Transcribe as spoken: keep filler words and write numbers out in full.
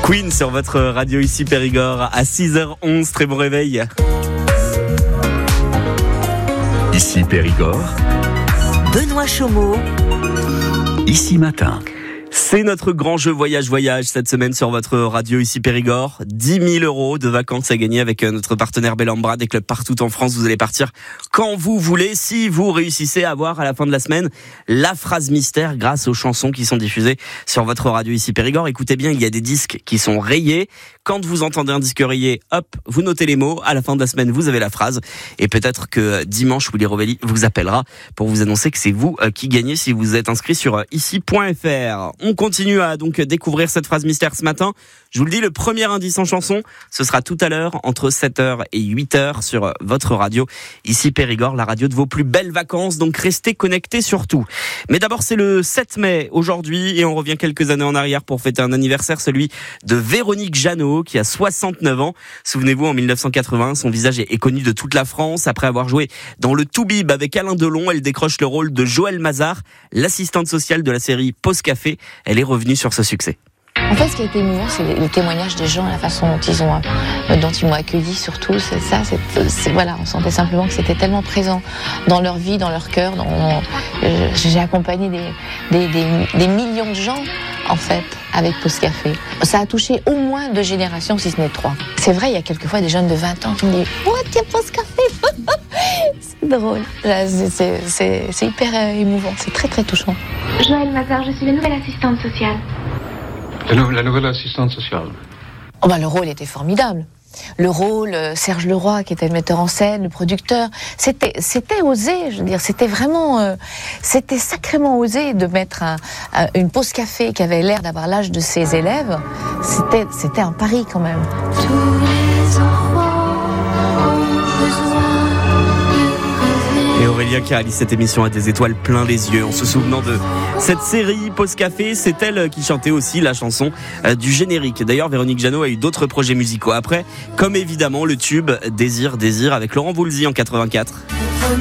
Queen sur votre radio ici Périgord à six heures onze, très bon réveil. Ici Périgord, Benoît Chaumeau, Ici Matin. C'est notre grand jeu voyage-voyage cette semaine sur votre radio ici Périgord. dix mille euros de vacances à gagner avec notre partenaire Bellambra, des clubs partout en France. Vous allez partir quand vous voulez si vous réussissez à avoir à la fin de la semaine la phrase mystère grâce aux chansons qui sont diffusées sur votre radio ici Périgord. Écoutez bien, il y a des disques qui sont rayés. Quand vous entendez un disque rayé, hop, vous notez les mots. À la fin de la semaine, vous avez la phrase. Et peut-être que dimanche, Willy Rovelli vous appellera pour vous annoncer que c'est vous qui gagnez si vous êtes inscrit sur ici point f r. On continue à donc découvrir cette phrase mystère ce matin. Je vous le dis, le premier indice en chanson, ce sera tout à l'heure entre sept heures et huit heures sur votre radio. Ici Périgord, la radio de vos plus belles vacances, donc restez connectés surtout. Mais d'abord, c'est le sept mai aujourd'hui et on revient quelques années en arrière pour fêter un anniversaire, celui de Véronique Jeannot qui a soixante-neuf ans. Souvenez-vous, en dix-neuf cent quatre-vingts, son visage est connu de toute la France. Après avoir joué dans le Toubib avec Alain Delon, elle décroche le rôle de Joëlle Mazar, l'assistante sociale de la série Pause Café. Elle est revenue sur ce succès. En fait, ce qui a été émouvant, c'est les, les témoignages des gens, la façon dont ils ont, euh, dont ils m'ont accueilli, surtout. C'est ça. C'est, c'est, voilà, on sentait simplement que c'était tellement présent dans leur vie, dans leur cœur. Dans, euh, j'ai accompagné des, des, des, des millions de gens, en fait, avec Pause Café. Ça a touché au moins deux générations, si ce n'est trois. C'est vrai, il y a quelquefois des jeunes de vingt ans qui me disent « What, il y a Pause Café ?» C'est drôle. C'est, c'est, c'est, c'est hyper euh, émouvant. C'est très, très touchant. Joëlle Mazar, je suis la nouvelle assistante sociale. La, nou- la nouvelle assistante sociale. Oh bah, le rôle était formidable. Le rôle, euh, Serge Leroy, qui était le metteur en scène, le producteur, c'était, c'était osé, je veux dire, c'était vraiment, euh, c'était sacrément osé de mettre un, un, une pause café qui avait l'air d'avoir l'âge de ses élèves. C'était, c'était un pari quand même. Tous les enfants ont besoin Et Aurélia qui réalise cette émission a des étoiles plein les yeux en se souvenant de cette série Pause Café. C'est elle qui chantait aussi la chanson du générique. D'ailleurs, Véronique Jeannot a eu d'autres projets musicaux après, comme évidemment le tube Désir, Désir avec Laurent Voulzy en quatre-vingt-quatre.